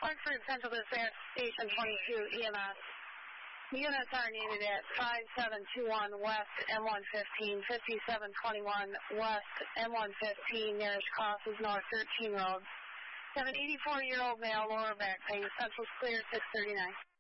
Hartford Central Dispatch Station 22 EMS. Units are needed at 5721 West M115, 5721 West M115. Nearest cross is North 13 Road. We have an 84-year-old male, lower back pain. Central's clear, 639.